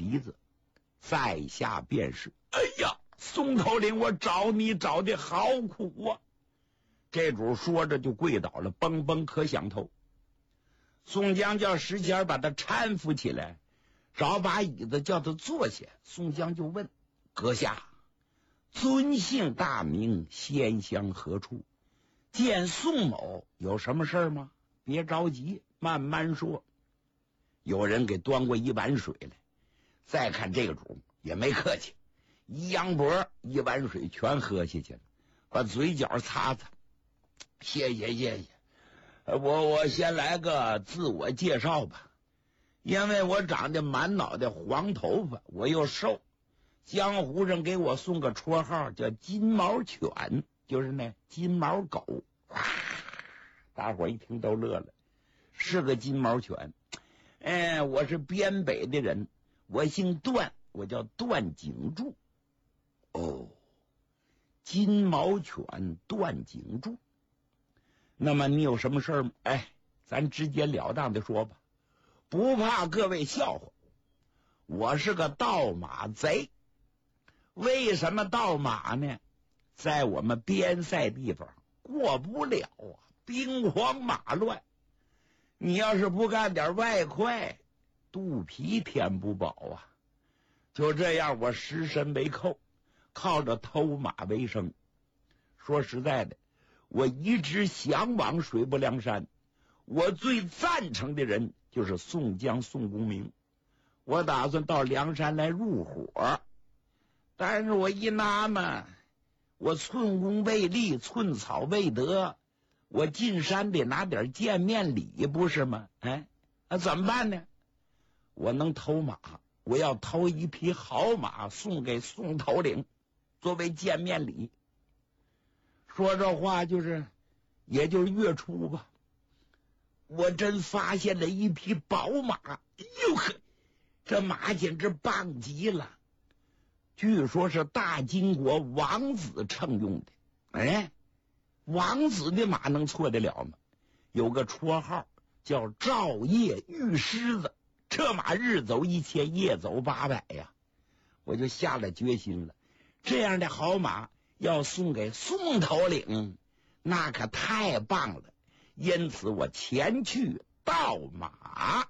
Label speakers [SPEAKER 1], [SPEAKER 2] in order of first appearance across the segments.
[SPEAKER 1] 鼻子，在下便是。哎呀，宋头领，我找你找的好苦啊！这主说着就跪倒了，嘣嘣磕响头。宋江叫石谦把他搀扶起来，找把椅子叫他坐下。宋江就问：阁下尊姓大名，仙乡何处？见宋某有什么事儿吗？别着急，慢慢说。有人给端过一碗水来，再看这个主也没客气，一扬脖，一碗水全喝下去了，把嘴角擦擦。谢谢谢谢，我先来个自我介绍吧。因为我长得满脑袋黄头发，我又瘦，江湖上给我送个绰号叫金毛犬，就是那金毛狗。哇，大伙一听都乐了，是个金毛犬。我是边北的人，我姓段，我叫段景柱。哦，金毛犬段景柱。那么你有什么事儿吗？咱直截了当的说吧，不怕各位笑话。我是个盗马贼。为什么盗马呢？在我们边塞地方过不了啊，兵荒马乱。你要是不干点外快，肚皮填不饱啊。就这样，我实身为寇，靠着偷马为生。说实在的，我一直向往水泊梁山，我最赞成的人就是宋江宋公明。我打算到梁山来入伙，但是我一纳闷，我寸功未立，寸草未得，我进山得拿点见面礼，不是吗？怎么办呢？我能偷马，我要偷一匹好马送给宋头领，作为见面礼。说这话也就是月初吧，我真发现了一匹宝马。哟呵，这马简直棒极了，据说是大金国王子乘用的。王子的马能错得了吗？有个绰号叫赵夜玉狮子，这马日走1000，夜走800呀。我就下了决心了，这样的好马要送给宋头领，那可太棒了。因此我前去盗马。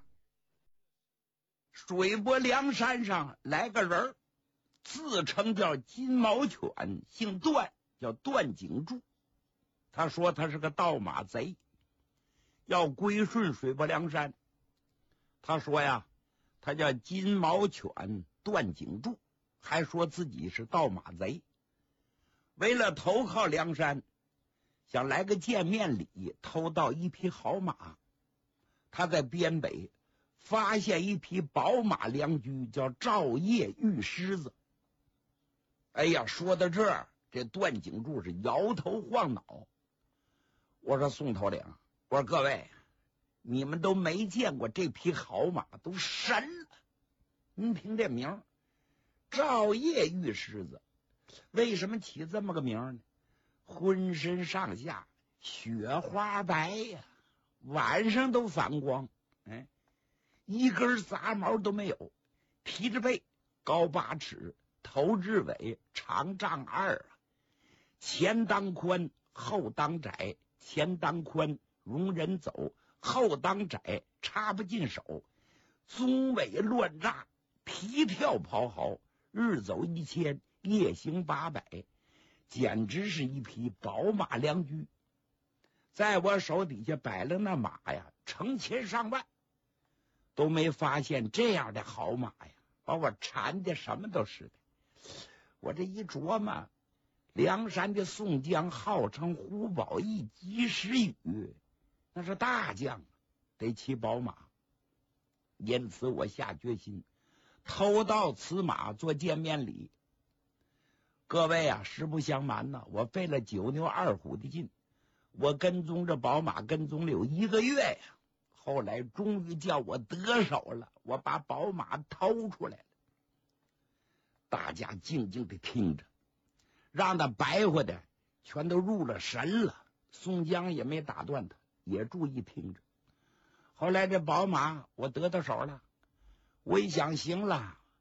[SPEAKER 1] 水泊梁山上来个人，自称叫金毛犬，姓段，叫段景柱。他说他是个盗马贼，要归顺水泊梁山。他说呀，他叫金毛犬段景柱，还说自己是盗马贼。为了投靠梁山，想来个见面礼，偷到一匹好马。他在边北发现一匹宝马良驹，叫赵夜玉狮子。说到这儿，这段景柱是摇头晃脑。我说宋头领，我说各位，你们都没见过这匹好马，都神了。您听这名，赵夜玉狮子，为什么起这么个名呢？浑身上下雪花白呀，晚上都反光，一根杂毛都没有，皮着背，高8尺，头至尾长丈2啊，前当宽，后当窄，前当宽容人走，后当窄插不进手，鬃尾乱炸，皮跳跑嚎，日走1000，夜行800，简直是一匹宝马良驹。在我手底下摆了那马呀，成千上万，都没发现这样的好马呀，把我馋的什么都是的。我这一琢磨，梁山的宋江号称胡宝义及时雨，那是大将，得骑宝马。因此我下决心偷盗此马做见面礼。各位啊，实不相瞒呐，我费了9牛2虎的劲，我跟踪这宝马跟踪了有1个月呀。后来终于叫我得手了，我把宝马偷出来了。大家静静的听着，让他白活的全都入了神了。宋江也没打断他，也注意听着。后来这宝马我得到手了，我一想行了，